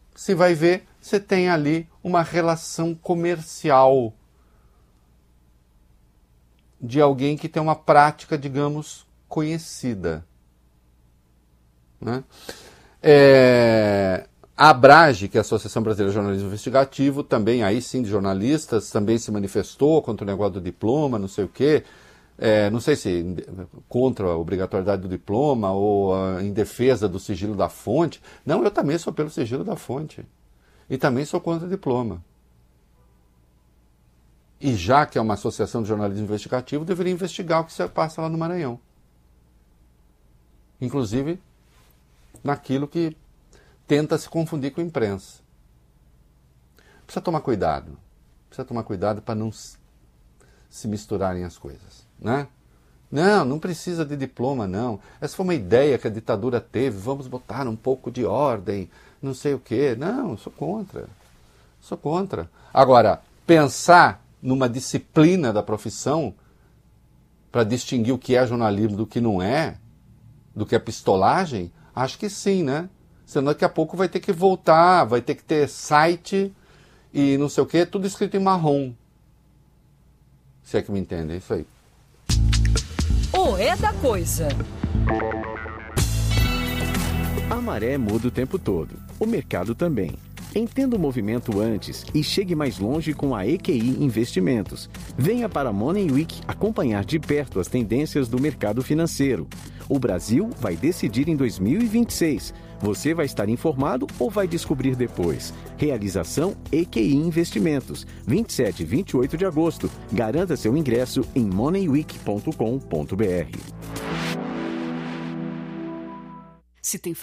se vai ver, você tem ali uma relação comercial de alguém que tem uma prática, digamos, conhecida. Né? A ABRAGE, que é a Associação Brasileira de Jornalismo Investigativo, também, aí sim, de jornalistas, também se manifestou contra o negócio do diploma, não sei o quê. Não sei se contra a obrigatoriedade do diploma ou em defesa do sigilo da fonte. Não, eu também sou pelo sigilo da fonte. E também sou contra o diploma. E já que é uma associação de jornalismo investigativo, deveria investigar o que se passa lá no Maranhão. Inclusive, naquilo que tenta se confundir com a imprensa. Precisa tomar cuidado. Precisa tomar cuidado para não se misturarem as coisas. Né? Não precisa de diploma, não. Essa foi uma ideia que a ditadura teve, vamos botar um pouco de ordem, não sei o quê. Não, sou contra. Sou contra. Agora, pensar numa disciplina da profissão para distinguir o que é jornalismo do que não é, do que é pistolagem, acho que sim, né? Senão daqui a pouco vai ter que voltar, vai ter que ter site e não sei o quê, tudo escrito em marrom. Se é que me entende, é isso aí. O É da Coisa. A maré muda o tempo todo. O mercado também. Entenda o movimento antes e chegue mais longe com a EQI Investimentos. Venha para a Money Week acompanhar de perto as tendências do mercado financeiro. O Brasil vai decidir em 2026. Você vai estar informado ou vai descobrir depois? Realização EQI Investimentos. 27 e 28 de agosto. Garanta seu ingresso em moneyweek.com.br. Se tem